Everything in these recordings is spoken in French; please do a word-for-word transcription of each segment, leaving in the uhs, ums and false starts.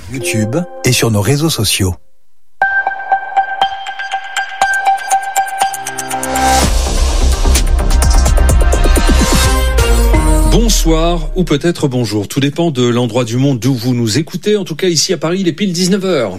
YouTube et sur nos réseaux sociaux. Bonsoir ou peut-être bonjour, tout dépend de l'endroit du monde d'où vous nous écoutez. En tout cas, ici à Paris, il est pile dix-neuf heures.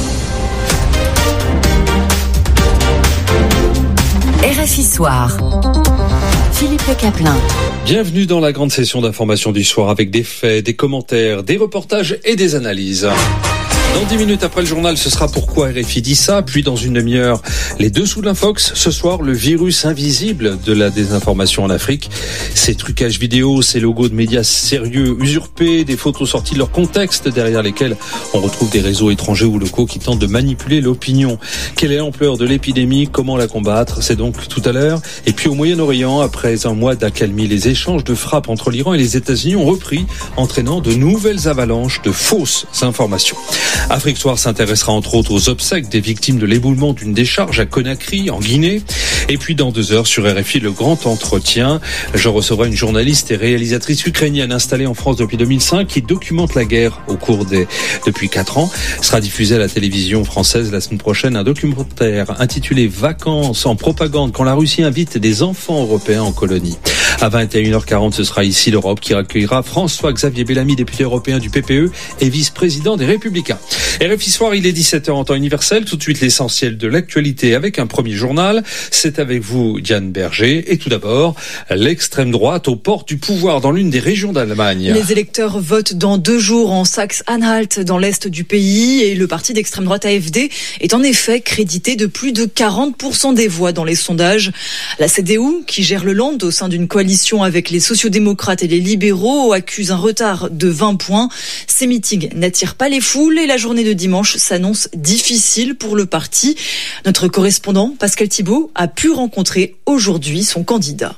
R F I Soir. Philippe Caplin. Bienvenue dans la grande session d'information du soir avec des faits, des commentaires, des reportages et des analyses. Dans dix minutes après le journal, ce sera pourquoi R F I dit ça. Puis dans une demi-heure, les dessous de l'infox. Ce soir, le virus invisible de la désinformation en Afrique. Ces trucages vidéo, ces logos de médias sérieux usurpés, des photos sorties de leur contexte derrière lesquels on retrouve des réseaux étrangers ou locaux qui tentent de manipuler l'opinion. Quelle est l'ampleur de l'épidémie? Comment la combattre? C'est donc tout à l'heure. Et puis au Moyen-Orient, après un mois d'accalmie, les échanges de frappes entre l'Iran et les États-Unis ont repris, entraînant de nouvelles avalanches de fausses informations. Afrique Soir s'intéressera entre autres aux obsèques des victimes de l'éboulement d'une décharge à Conakry, en Guinée. Et puis dans deux heures sur R F I, le grand entretien. Je recevrai une journaliste et réalisatrice ukrainienne installée en France depuis deux mille cinq qui documente la guerre au cours des depuis quatre ans. Sera diffusé à la télévision française la semaine prochaine un documentaire intitulé Vacances en propagande quand la Russie invite des enfants européens en colonie. À vingt et une heures quarante, ce sera ici l'Europe qui accueillera François-Xavier Bellamy, député européen du P P E et vice-président des Républicains. R F I Soir, il est dix-sept heures en temps universel. Tout de suite, l'essentiel de l'actualité avec un premier journal. C'est avec vous, Diane Berger. Et tout d'abord, l'extrême droite aux portes du pouvoir dans l'une des régions d'Allemagne. Les électeurs votent dans deux jours en Saxe-Anhalt, dans l'est du pays. Et le parti d'extrême droite A F D est en effet crédité de plus de quarante pour cent des voix dans les sondages. La C D U, qui gère le Land au sein d'une coalition avec les sociodémocrates et les libéraux, accuse un retard de vingt points. Ces meetings n'attirent pas les foules et la journée de dimanche s'annonce difficile pour le parti. Notre correspondant Pascal Thibault a pu rencontrer aujourd'hui son candidat.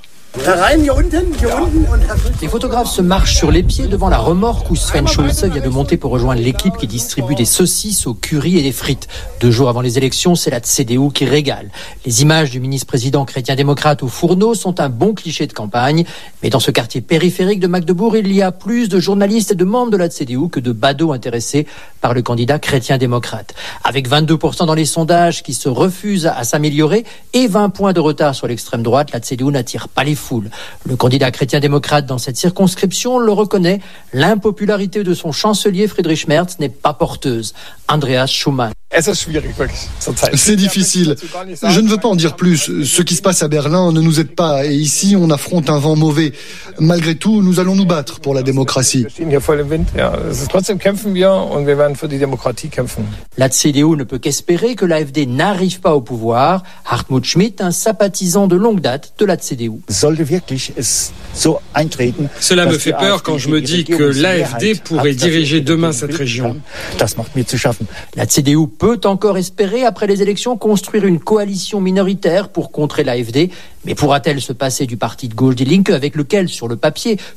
Les photographes se marchent sur les pieds devant la remorque où Sven Schulze vient de monter pour rejoindre l'équipe qui distribue des saucisses au curry et des frites. Deux jours avant les élections, c'est la C D U qui régale. Les images du ministre-président chrétien-démocrate au fourneau sont un bon cliché de campagne. Mais dans ce quartier périphérique de Magdebourg, il y a plus de journalistes et de membres de la C D U que de badauds intéressés par le candidat chrétien-démocrate. Avec vingt-deux pour cent dans les sondages qui se refusent à s'améliorer et vingt points de retard sur l'extrême droite, la C D U n'attire pas les foule. Le candidat chrétien-démocrate dans cette circonscription le reconnaît, l'impopularité de son chancelier Friedrich Merz n'est pas porteuse. Andreas Schumann. C'est difficile. Je ne veux pas en dire plus. Ce qui se passe à Berlin ne nous aide pas et ici on affronte un vent mauvais. Malgré tout, nous allons nous battre pour la démocratie. La C D U ne peut qu'espérer que l'A F D n'arrive pas au pouvoir. Hartmut Schmidt, un sympathisant de longue date de la C D U. Cela me fait peur quand je me dis que l'A F D pourrait diriger demain cette région. La C D U peut encore espérer, après les élections, construire une coalition minoritaire pour contrer l'A F D. Mais pourra-t-elle se passer du parti de gauche Die Linke, avec lequel, sur le papier,